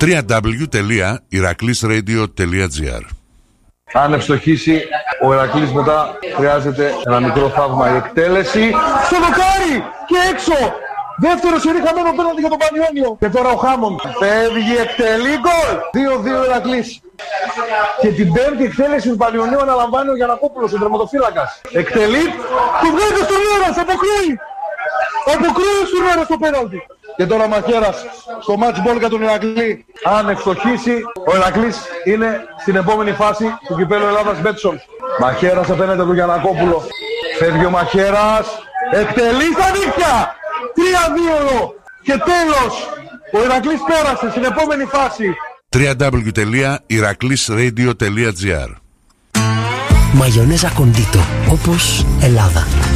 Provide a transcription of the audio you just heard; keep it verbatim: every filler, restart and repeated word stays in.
double-u double-u double-u τελεία ηρακλής ρέιντιο τελεία τζι άρ. Αν ευστοχίσει ο Ηρακλής, μετά χρειάζεται ένα μικρό θαύμα η εκτέλεση. Στο δοκάρι και έξω! Δεύτερο σερί χαμένο πέναλτι για τον Πανιόνιο. Και τώρα ο Χάμοντ φεύγει, εκτελεί, γκολ! δύο δύο Ηρακλής. Και την πέμπτη εκτέλεση του Πανιονίου αναλαμβάνει ο Γιαννακόπουλος, ο τερματοφύλακας. Εκτελεί, του βγάζει στον Λέρας, αποκρούει! Αποκρούει στον Λέρας το πέναλτι. Και τώρα Μαχαίρας στο match ball για τον Ηρακλή. Αν ευστοχίσει, ο Ηρακλής είναι στην επόμενη φάση του κυπέλλου Ελλάδας Μπέτσον. Μαχαίρας απέναντι του Γιαννακόπουλο. Φεύγει ο Μαχαίρας, εκτελεί στα δίχτυα! τρία δύο και τέλος! Ο Ηρακλής πέρασε στην επόμενη φάση. double-u double-u double-u τελεία ηρακλής ρέιντιο τελεία τζι άρ. Μαγιονέζα Κοντίτο, όπως Ελλάδα.